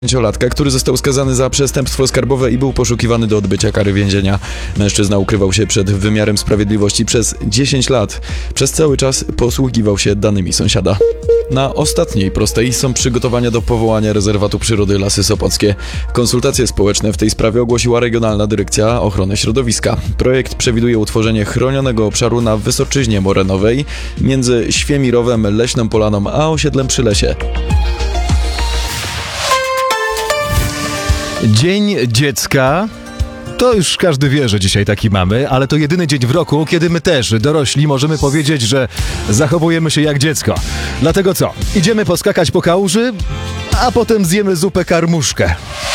Pięciolatka, który został skazany za przestępstwo skarbowe i był poszukiwany do odbycia kary więzienia. Mężczyzna ukrywał się przed wymiarem sprawiedliwości przez 10 lat. Przez cały czas posługiwał się danymi sąsiada. Na ostatniej prostej są przygotowania do powołania rezerwatu przyrody Lasy Sopockie. Konsultacje społeczne w tej sprawie ogłosiła Regionalna Dyrekcja Ochrony Środowiska. Projekt przewiduje utworzenie chronionego obszaru na Wysoczyźnie Morenowej między Świemirowem, Leśną Polaną a osiedlem Przy Lesie. Dzień Dziecka. To już każdy wie, że dzisiaj taki mamy, ale to jedyny dzień w roku, kiedy my też, dorośli, możemy powiedzieć, że zachowujemy się jak dziecko. Dlatego co? Idziemy poskakać po kałuży, a potem zjemy zupę karmuszkę.